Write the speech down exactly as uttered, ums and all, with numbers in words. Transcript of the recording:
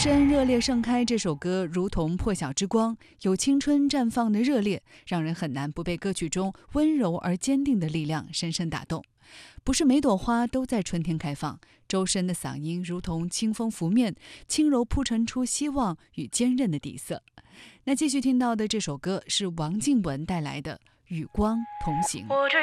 深热烈盛开这首歌如同破晓之光，有青春绽放的热烈，让人很难不被歌曲中温柔而坚定的力量深深打动。不是每朵花都在春天开放，周深的嗓音如同清风拂面，轻柔铺陈出希望与坚韧的底色。那继续听到的这首歌是王靖雯带来的《与光同行》。 我只